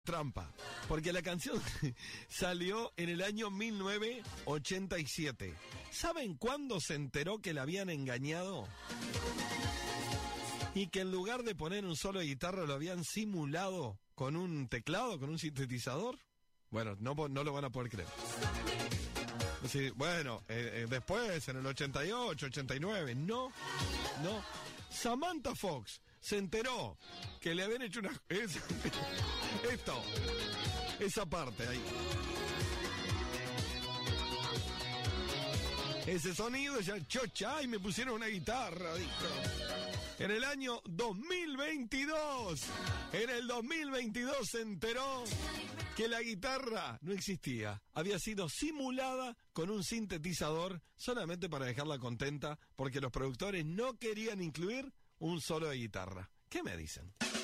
trampa, porque la canción salió en el año 1987. ¿Saben cuándo se enteró que la habían engañado? Y que en lugar de poner un solo de guitarra lo habían simulado con un teclado, con un sintetizador. Bueno, no lo van a poder creer. Sí, bueno, después, en el 88, 89, no. Samantha Fox se enteró que le habían hecho esa parte ahí. Ese sonido ya chocha y me pusieron una guitarra, dijo. En el año 2022, en el 2022 se enteró que la guitarra no existía. Había sido simulada con un sintetizador solamente para dejarla contenta porque los productores no querían incluir un solo de guitarra. ¿Qué me dicen?